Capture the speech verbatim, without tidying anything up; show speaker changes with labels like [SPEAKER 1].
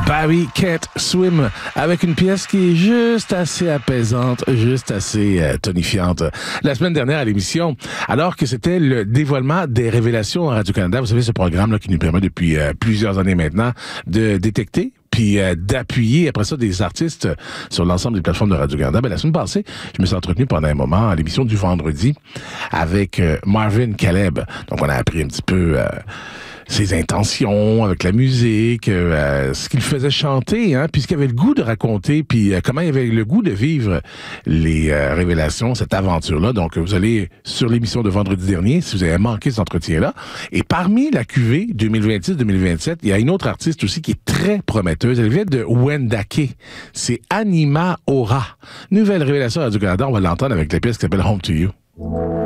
[SPEAKER 1] Barry Can't Swim, avec une pièce qui est juste assez apaisante, juste assez euh, tonifiante. La semaine dernière à l'émission, alors que c'était le dévoilement des révélations à Radio-Canada, vous savez, ce programme-là qui nous permet depuis euh, plusieurs années maintenant de détecter puis euh, d'appuyer après ça des artistes sur l'ensemble des plateformes de Radio-Canada. Ben, la semaine passée, je me suis entretenu pendant un moment à l'émission du vendredi avec euh, Marvin Caleb. Donc, on a appris un petit peu... Euh, ses intentions avec la musique, euh, ce qu'il faisait chanter, hein, puis ce qu'il avait le goût de raconter, puis euh, comment il avait le goût de vivre les euh, révélations, cette aventure-là. Donc, vous allez sur l'émission de vendredi dernier, si vous avez manqué cet entretien-là. Et parmi la cuvée deux mille vingt-six deux mille vingt-sept, il y a une autre artiste aussi qui est très prometteuse. Elle vient de Wendake. C'est Anima Aura. Nouvelle révélation à Radio-Canada. On va l'entendre avec la pièce qui s'appelle Home to You.